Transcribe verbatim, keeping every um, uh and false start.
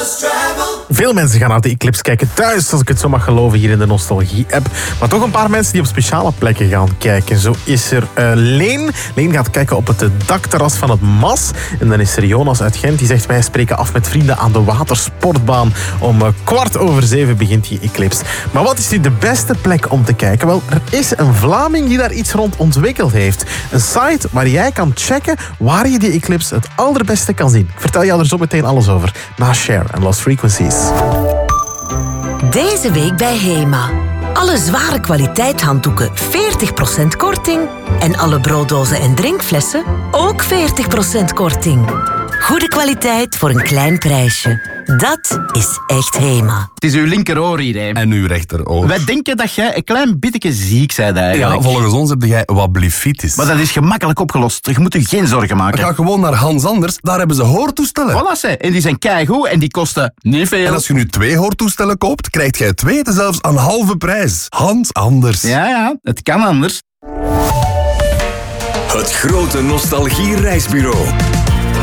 Veel mensen gaan naar de eclipse kijken thuis, als ik het zo mag geloven, hier in de Nostalgie-app. Maar toch een paar mensen die op speciale plekken gaan kijken. Zo is er uh, Leen. Leen gaat kijken op het dakterras van het Mas. En dan is er Jonas uit Gent, die zegt: wij spreken af met vrienden aan de watersportbaan. Om uh, kwart over zeven begint die eclipse. Maar wat is nu de beste plek om te kijken? Wel, er is een Vlaming die daar iets rond ontwikkeld heeft. Een site waar jij kan checken waar je die eclipse het allerbeste kan zien. Ik vertel jou er zo meteen alles over. Na Cher en Lost Frequencies. Deze week bij Hema. Alle zware kwaliteit handdoeken veertig procent korting. En alle brooddozen en drinkflessen ook veertig procent korting. Goede kwaliteit voor een klein prijsje. Dat is echt Hema. Het is uw linkeroor hier, hè. En uw rechteroor. Wij denken dat jij een klein beetje ziek bent eigenlijk. Ja, volgens ons heb jij wablifitis. Maar dat is gemakkelijk opgelost. Je moet je geen zorgen maken. Ga gewoon naar Hans Anders, daar hebben ze hoortoestellen. Voilà, ze. En die zijn keigoed en die kosten niet veel. En als je nu twee hoortoestellen koopt, krijgt jij twee te zelfs aan halve prijs. Hans Anders. Ja, ja, het kan anders. Het grote Nostalgie Reisbureau.